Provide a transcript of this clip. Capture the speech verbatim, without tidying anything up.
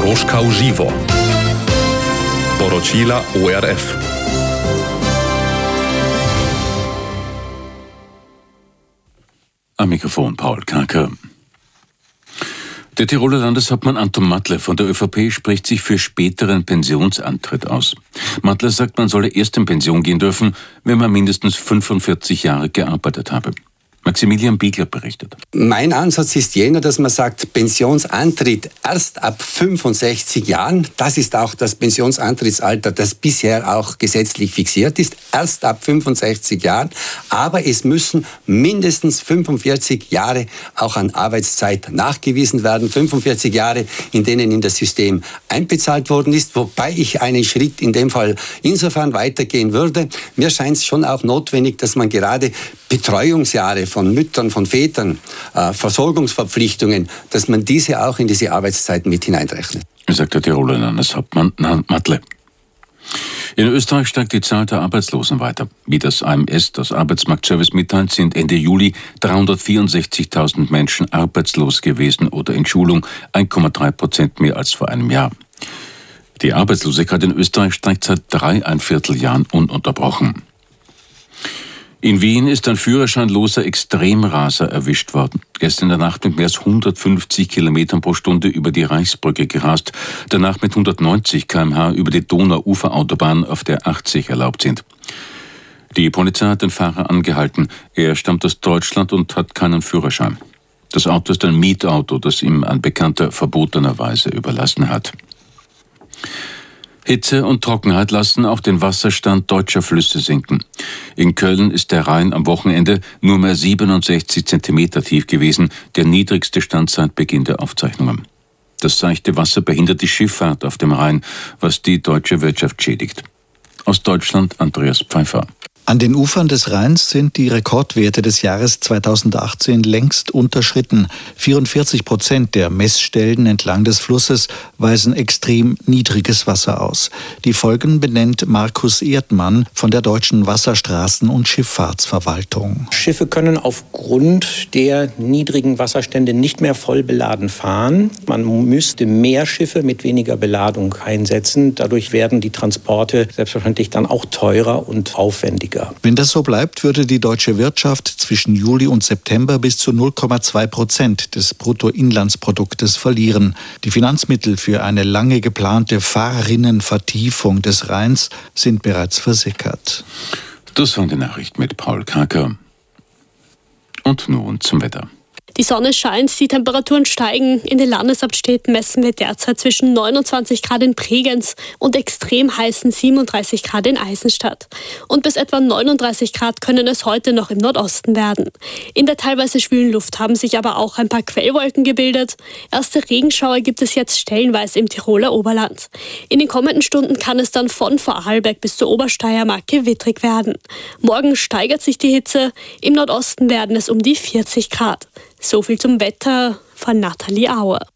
Dorożka u živo. Poročila O R F. Am Mikrofon Paul Karker. Der Tiroler Landeshauptmann Anton Mattler von der ÖVP spricht sich für späteren Pensionsantritt aus. Mattler sagt, man solle erst in Pension gehen dürfen, wenn man mindestens fünfundvierzig Jahre gearbeitet habe. Maximilian Biegler berichtet. Mein Ansatz ist jener, dass man sagt, Pensionsantritt erst ab fünfundsechzig Jahren. Das ist auch das Pensionsantrittsalter, das bisher auch gesetzlich fixiert ist. Erst ab fünfundsechzig Jahren. Aber es müssen mindestens fünfundvierzig Jahre auch an Arbeitszeit nachgewiesen werden. fünfundvierzig Jahre, in denen in das System einbezahlt worden ist. Wobei ich einen Schritt in dem Fall insofern weitergehen würde. Mir scheint es schon auch notwendig, dass man gerade Betreuungsjahre von Müttern, von Vätern, äh, Versorgungsverpflichtungen, dass man diese auch in diese Arbeitszeiten mit hineinrechnet. Sagt der Tiroler Landeshauptmann Mattler. In Österreich steigt die Zahl der Arbeitslosen weiter. Wie das A M S, das Arbeitsmarktservice, mitteilt, sind Ende Juli dreihundertvierundsechzigtausend Menschen arbeitslos gewesen oder in Schulung, eins Komma drei Prozent mehr als vor einem Jahr. Die Arbeitslosigkeit in Österreich steigt seit dreieinviertel Jahren ununterbrochen. In Wien ist ein führerscheinloser Extremraser erwischt worden. Er ist in der Nacht mit mehr als hundertfünfzig Kilometern pro Stunde über die Reichsbrücke gerast, danach mit hundertneunzig Kilometer pro Stunde über die Donau-Uferautobahn, auf der achtzig erlaubt sind. Die Polizei hat den Fahrer angehalten. Er stammt aus Deutschland und hat keinen Führerschein. Das Auto ist ein Mietauto, das ihm ein Bekannter verbotenerweise überlassen hat. Hitze und Trockenheit lassen auch den Wasserstand deutscher Flüsse sinken. In Köln ist der Rhein am Wochenende nur mehr siebenundsechzig Zentimeter tief gewesen, der niedrigste Stand seit Beginn der Aufzeichnungen. Das seichte Wasser behindert die Schifffahrt auf dem Rhein, was die deutsche Wirtschaft schädigt. Aus Deutschland Andreas Pfeiffer. An den Ufern des Rheins sind die Rekordwerte des Jahres zweitausendachtzehn längst unterschritten. vierundvierzig Prozent der Messstellen entlang des Flusses weisen extrem niedriges Wasser aus. Die Folgen benennt Markus Erdmann von der Deutschen Wasserstraßen- und Schifffahrtsverwaltung. Schiffe können aufgrund der niedrigen Wasserstände nicht mehr voll beladen fahren. Man müsste mehr Schiffe mit weniger Beladung einsetzen. Dadurch werden die Transporte selbstverständlich dann auch teurer und aufwendiger. Wenn das so bleibt, würde die deutsche Wirtschaft zwischen Juli und September bis zu null Komma zwei Prozent des Bruttoinlandsproduktes verlieren. Die Finanzmittel für eine lange geplante Fahrrinnenvertiefung des Rheins sind bereits versickert. Das waren die Nachrichten mit Paul Karker. Und nun zum Wetter. Die Sonne scheint, die Temperaturen steigen. In den Landeshauptstädten messen wir derzeit zwischen neunundzwanzig Grad in Bregenz und extrem heißen siebenunddreißig Grad in Eisenstadt. Und bis etwa neununddreißig Grad können es heute noch im Nordosten werden. In der teilweise schwülen Luft haben sich aber auch ein paar Quellwolken gebildet. Erste Regenschauer gibt es jetzt stellenweise im Tiroler Oberland. In den kommenden Stunden kann es dann von Vorarlberg bis zur Obersteiermark gewittrig werden. Morgen steigert sich die Hitze. Im Nordosten werden es um die vierzig Grad. So viel zum Wetter von Nathalie Auer.